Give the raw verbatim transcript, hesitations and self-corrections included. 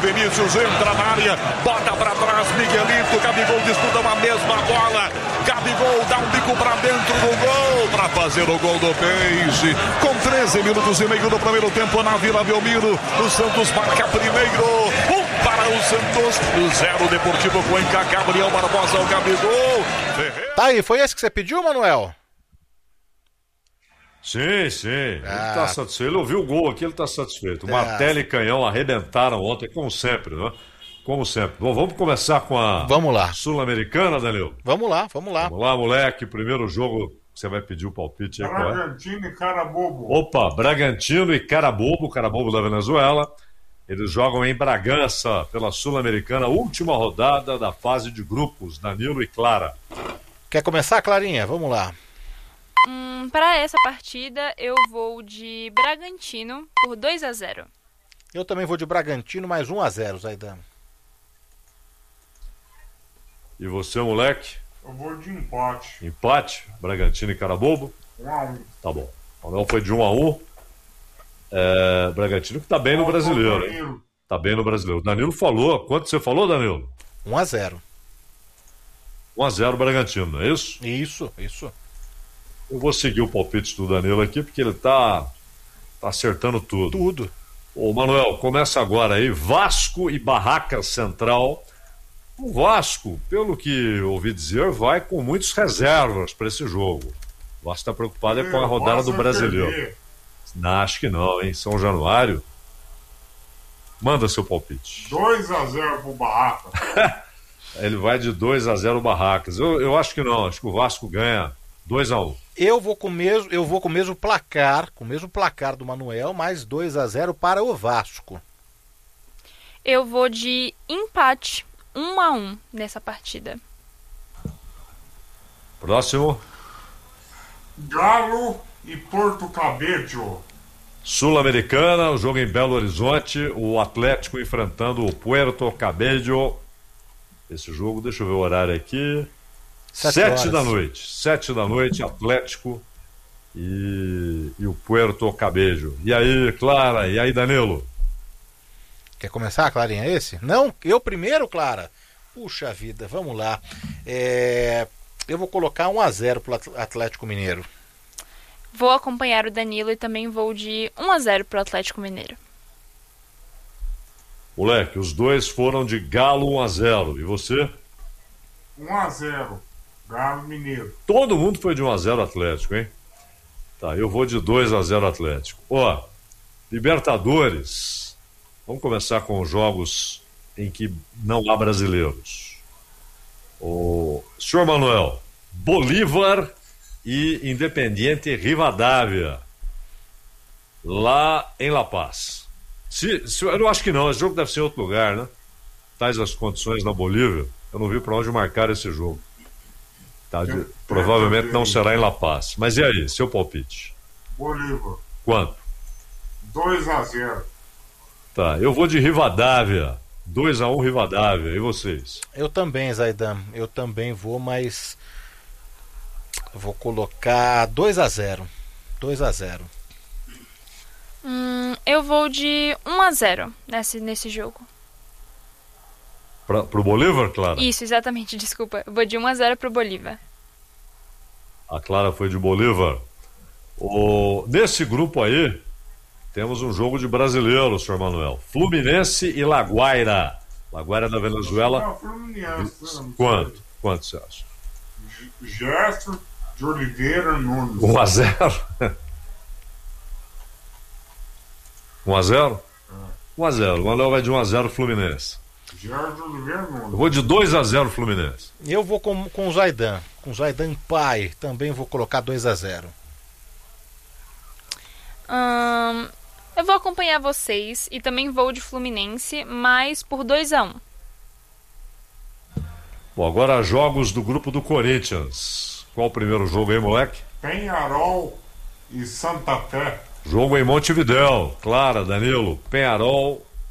Vinícius entra na área, bota pra trás, Miguelito, Gabigol disputam a mesma bola. Gabigol dá um bico pra dentro do gol, pra fazer o gol do Peixe. Com treze minutos e meio do primeiro tempo na Vila Belmiro, o Santos marca primeiro. Um para o Santos, zero Deportivo Cuenca, Gabriel Barbosa, o Gabigol. Tá aí, foi esse que você pediu, Manuel? Sim, sim, ah. Ele tá satisfeito, ele ouviu o gol aqui, ele tá satisfeito. É. Martelo e Canhão arrebentaram ontem, como sempre, né? Como sempre. Bom, vamos começar com a vamos lá. Sul-Americana, Danilo? Vamos lá, vamos lá. Vamos lá, moleque, primeiro jogo, você vai pedir o palpite aí, qual é? Bragantino e Carabobo. Opa, Bragantino e Carabobo, Carabobo da Venezuela. Eles jogam em Bragança, pela Sul-Americana, última rodada da fase de grupos, Danilo e Clara. Quer começar, Clarinha? Vamos lá. Hum, para essa partida, eu vou de Bragantino por dois a zero. Eu também vou de Bragantino, mais um a zero, Zaidan. E você, moleque? Eu vou de empate. Empate? Bragantino e Carabobo? um a um. Tá bom. O Manuel foi de um a um. É, Bragantino que tá bem no brasileiro, hein? Tá bem no brasileiro. O Danilo falou. Quanto você falou, Danilo? um a zero. um a zero Bragantino, não é isso? Isso, isso. Eu vou seguir o palpite do Danilo aqui, porque ele tá, tá acertando tudo. Tudo. Ô, Manuel, começa agora aí. Vasco e Barracas Central. O Vasco, pelo que ouvi dizer, vai com muitas reservas para esse jogo. O Vasco está preocupado é com a rodada do Brasileiro. Não, acho que não, hein? São Januário. Manda seu palpite. dois a zero pro Barracas. Ele vai de dois a zero Barracas. Eu, eu acho que não, acho que o Vasco ganha dois a um. Eu vou com o mesmo, eu vou com o mesmo placar, com o mesmo placar do Manuel, mais dois a zero para o Vasco. Eu vou de empate, um a um nessa partida. Próximo. Galo e Porto Cabello. Sul-Americana, o jogo em Belo Horizonte, o Atlético enfrentando o Puerto Cabello. Esse jogo, deixa eu ver o horário aqui. Sete, Sete da noite. Sete da noite, Atlético e, e o Puerto Cabello. E aí, Clara? E aí, Danilo? Quer começar, Clarinha, esse? Não? Eu primeiro, Clara? Puxa vida, vamos lá. É... Eu vou colocar um a zero pro Atlético Mineiro. Vou acompanhar o Danilo e também vou de um a zero pro Atlético Mineiro. Moleque, os dois foram de Galo um a zero. E você? um a zero. Galo Mineiro. Todo mundo foi de um a zero Atlético, hein? Tá, eu vou de dois a zero Atlético. Ó, Libertadores. Vamos começar com os jogos em que não há brasileiros. O senhor Manuel, Bolívar e Independiente Rivadavia, lá em La Paz. Se, se, eu acho que não, esse jogo deve ser em outro lugar, né? Tais as condições na Bolívia, eu não vi para onde marcar esse jogo. Tá, de, provavelmente não será em La Paz. Mas e aí, seu palpite? Bolívar. Quanto? dois a zero. Tá, eu vou de Rivadavia. dois a um Rivadavia. E vocês? Eu também, Zaidan. Eu também vou, mas vou colocar dois a zero. dois a zero. Hum, eu vou de um a zero nesse, nesse jogo. Pra, pro Bolívar, Clara? Isso, exatamente, desculpa. Eu vou de um a zero pro Bolívar. A Clara foi de Bolívar. O... Nesse grupo aí, temos um jogo de brasileiro, senhor Manuel. Fluminense e La Guaira. La Guaira da Venezuela. Não, Fluminense. Não, Quanto? Quanto você acha? Gerson de Oliveira Nunes. um a zero? um a zero? um a zero. O Manuel vai de um a zero Fluminense. Gerson de Oliveira Nunes. Eu vou de dois a zero Fluminense. Eu vou com, com o Zaidan. Com o Zaidan pai. Também vou colocar dois a zero. Hum, eu vou acompanhar vocês e também vou de Fluminense, mas por dois a um. Bom, agora jogos do grupo do Corinthians. Qual o primeiro jogo aí, moleque? Penharol e Santa Fé. Jogo em Montevidéu. Clara, Danilo. Penharol